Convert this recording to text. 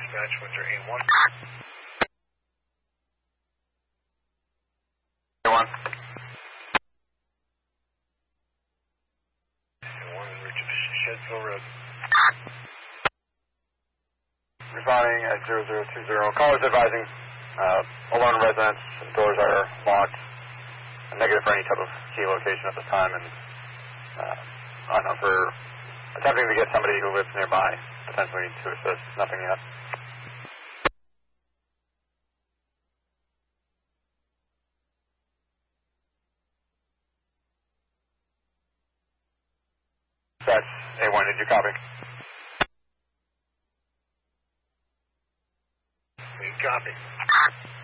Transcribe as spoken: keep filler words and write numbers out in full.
Dispatch, Windsor A one. A one. A one in reach of Shedsville Road. Responding at zero zero two zero. Callers advising uh, alone residents, doors are locked. Negative for any type of key location at this time, and uh, on for attempting to get somebody who lives nearby, potentially to assist. Nothing yet. That's A one. Did you copy? We copy.